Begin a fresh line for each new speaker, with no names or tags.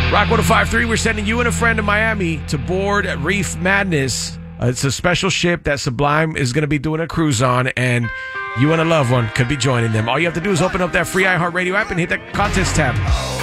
Rock 105.3, we're sending you and a friend to Miami to board Reef Madness. It's a special ship that Sublime is going to be doing a cruise on, and you and a loved one could be joining them. All you have to do is open up that free iHeartRadio app and hit that contest tab.